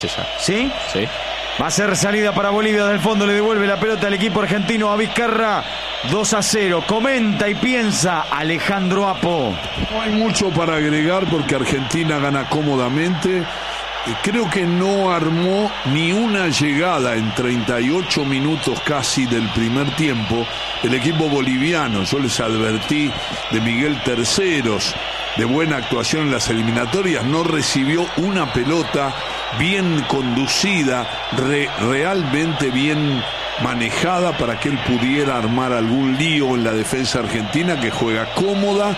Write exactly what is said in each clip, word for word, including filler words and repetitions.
¿Sí? Sí. Va a ser salida para Bolivia desde el fondo, le devuelve la pelota al equipo argentino a Vizcarra. dos a cero, comenta y piensa Alejandro Apo. No hay mucho para agregar porque Argentina gana cómodamente. Creo que no armó ni una llegada en treinta y ocho minutos casi del primer tiempo el equipo boliviano. Yo les advertí de Miguel Terceros, de buena actuación en las eliminatorias, no recibió una pelota bien conducida, re, realmente bien manejada para que él pudiera armar algún lío en la defensa argentina, que juega cómoda.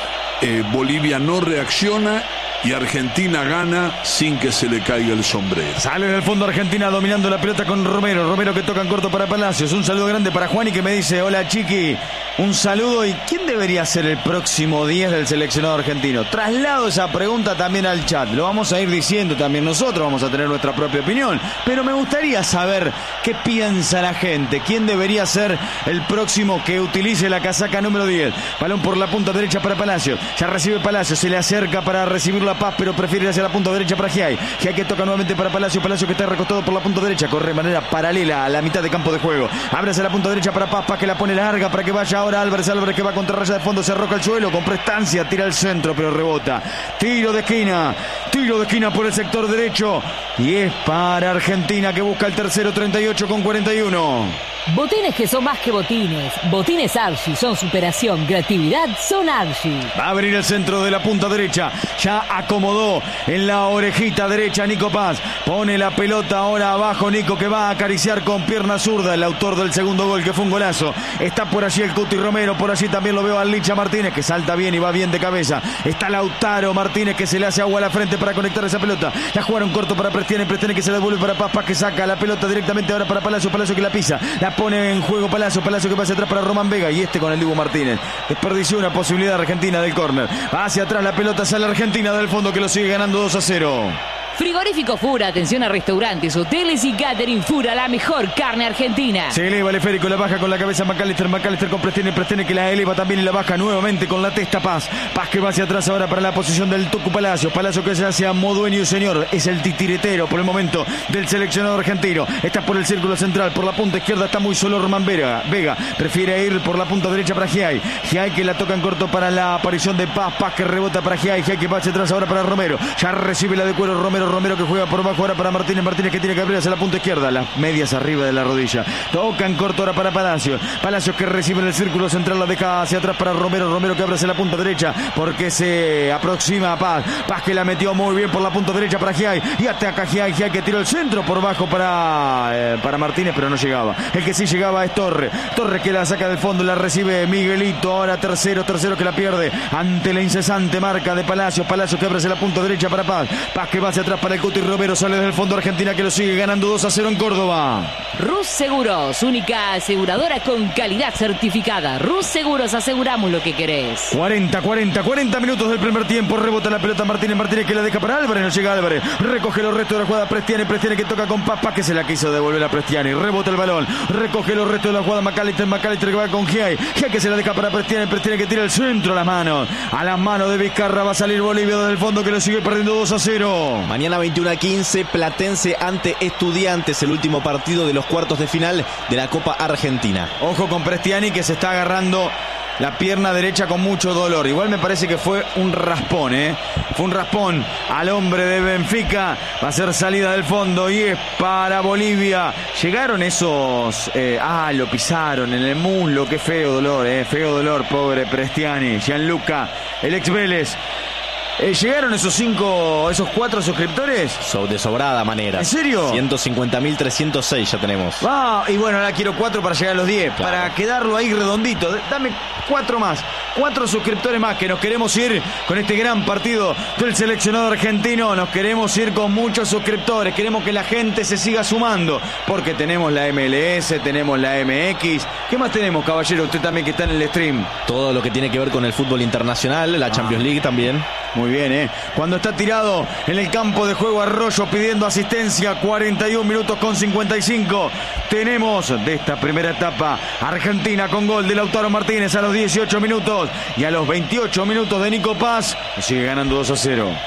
eh, Bolivia no reacciona y Argentina gana sin que se le caiga el sombrero. Sale del fondo Argentina dominando la pelota con Romero. Romero que toca en corto para Palacios. Un saludo grande para Juan y que me dice: hola Chiqui, un saludo. ¿Y quién debería ser el próximo diez del seleccionado argentino? Traslado esa pregunta también al chat. Lo vamos a ir diciendo también nosotros. Vamos a tener nuestra propia opinión. Pero me gustaría saber qué piensa la gente. ¿Quién debería ser el próximo que utilice la casaca número diez? Balón por la punta derecha para Palacios. Ya recibe Palacios. Se le acerca para recibir la Paz, pero prefiere ir hacia la punta derecha para Giai. Giai que toca nuevamente para Palacio. Palacio que está recostado por la punta derecha. Corre de manera paralela a la mitad de campo de juego. Abre hacia la punta derecha para Paz. Paz que la pone larga para que vaya ahora Álvarez. Álvarez que va contra raya de fondo. Se arroja al suelo con prestancia. Tira al centro, pero rebota. Tiro de esquina. Tiro de esquina por el sector derecho. Y es para Argentina que busca el tercero. treinta y ocho con cuarenta y uno. Botines que son más que botines. Botines Archie son superación. Creatividad son Archie. Va a abrir el centro de la punta derecha. Ya acomodó en la orejita derecha Nico Paz. Pone la pelota ahora abajo Nico, que va a acariciar con pierna zurda. El autor del segundo gol, que fue un golazo. Está por allí el Cuti Romero. Por allí también lo veo al Licha Martínez, que salta bien y va bien de cabeza. Está Lautaro Martínez, que se le hace agua a la frente para conectar esa pelota. La jugaron corto para Prestiani. Prestiani que se la devuelve para Paz. Paz que saca la pelota directamente ahora para Palacio. Palacio que la pisa. La pone en juego Palacio. Palacio que pasa atrás para Román Vega. Y este con el Dibu Martínez. Desperdició una posibilidad Argentina del córner. Hacia atrás la pelota, sale Argentina del fondo, que lo sigue ganando dos a cero. Frigorífico Fura, atención a restaurantes, hoteles y catering. Fura, la mejor carne argentina. Se eleva el esférico, la baja con la cabeza McAllister. McAllister con Prestiani. Prestiani que la eleva también y la baja nuevamente con la testa Paz. Paz que va hacia atrás ahora para la posición del Tucu Palacio. Palacio que se hace a modueño y señor. Es el titiritero por el momento del seleccionado argentino. Está por el círculo central, por la punta izquierda está muy solo Román Vega. Vega prefiere ir por la punta derecha para Giai. Giai que la toca en corto para la aparición de Paz. Paz que rebota para Giai. Giai que va hacia atrás ahora para Romero. Ya recibe la de cuero Romero. Romero que juega por abajo ahora para Martínez. Martínez que tiene que abrir hacia la punta izquierda. Las medias arriba de la rodilla. Toca en corto ahora para Palacios. Palacios que recibe en el círculo central. La deja hacia atrás para Romero. Romero que abre hacia la punta derecha porque se aproxima a Paz. Paz que la metió muy bien por la punta derecha para Giai. Y ataca Giai. Giai que tiró el centro por bajo para, eh, para Martínez, pero no llegaba. El que sí llegaba es Torre. Torre que la saca del fondo. La recibe Miguelito. Ahora tercero. Tercero que la pierde ante la incesante marca de Palacios. Palacios que abre hacia la punta derecha para Paz. Paz que va hacia atrás para el Cuti Romero. Sale del fondo Argentina que lo sigue ganando dos a cero en Córdoba. Rus Seguros, única aseguradora con calidad certificada. Rus Seguros, aseguramos lo que querés. cuarenta, cuarenta, cuarenta minutos del primer tiempo. Rebota la pelota Martínez. Martínez que la deja para Álvarez. No llega Álvarez. Recoge los restos de la jugada Prestiani. Prestiani que toca con Paz. Paz que se la quiso devolver a Prestiani. Rebota el balón. Recoge los restos de la jugada McAllister. McAllister que va con Giai. Giai que se la deja para Prestiani. Prestiani que tira el centro a las manos. A las manos de Vizcarra va a salir Bolivia desde el fondo, que lo sigue perdiendo dos a cero. Mañana veintiuno a quince, Platense ante Estudiantes, el último partido de los cuartos de final de la Copa Argentina. Ojo con Prestiani que se está agarrando la pierna derecha con mucho dolor. Igual me parece que fue un raspón, ¿eh? Fue un raspón al hombre de Benfica. Va a ser salida del fondo y es para Bolivia. Llegaron esos... Eh, ah, lo pisaron en el muslo. Qué feo dolor, ¿eh? Feo dolor, pobre Prestiani. Gianluca, el ex Vélez. Eh, ¿Llegaron esos cinco, esos cuatro suscriptores? So, de sobrada manera. ¿En serio? ciento cincuenta mil trescientos seis ya tenemos. Ah, y bueno, ahora quiero cuatro para llegar a los diez. Claro. Para quedarlo ahí redondito. Dame cuatro más. Cuatro suscriptores más, que nos queremos ir con este gran partido del seleccionado argentino. Nos queremos ir con muchos suscriptores. Queremos que la gente se siga sumando. Porque tenemos la M L S, tenemos la M X. ¿Qué más tenemos, caballero? Usted también que está en el stream. Todo lo que tiene que ver con el fútbol internacional, la Ah. Champions League también. Muy bien, ¿eh? Cuando está tirado en el campo de juego Arroyo pidiendo asistencia, cuarenta y un minutos con cincuenta y cinco. Tenemos de esta primera etapa Argentina con gol de Lautaro Martínez a los dieciocho minutos y a los veintiocho minutos de Nico Paz. Sigue ganando dos a cero.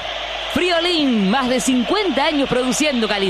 Friolín, más de cincuenta años produciendo calidad.